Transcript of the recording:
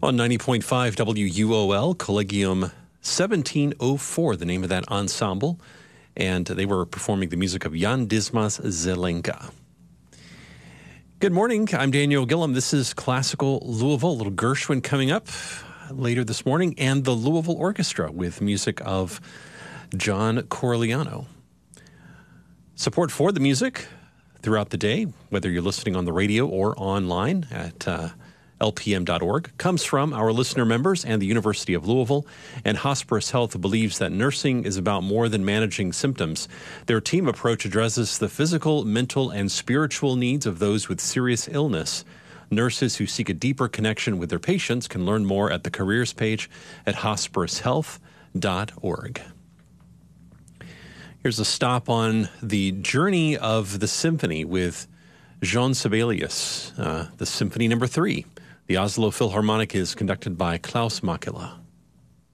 On 90.5 WUOL, Collegium 1704, the name of that ensemble. And they were performing the music of Jan Dismas Zelenka. Good morning. I'm Daniel Gillum. This is Classical Louisville. A little Gershwin coming up later this morning, and the Louisville Orchestra with music of John Corigliano. Support for the music throughout the day, whether you're listening on the radio or online at lpm.org, comes from our listener members and the University of Louisville. And Hospice Health believes that nursing is about more than managing symptoms. Their team approach addresses the physical, mental, and spiritual needs of those with serious illness. Nurses who seek a deeper connection with their patients can learn more at the careers page at hospicehealth.org. Here's a stop on the journey of the symphony with Jean Sibelius, the Symphony No. 3. The Oslo Philharmonic is conducted by Klaus Makela.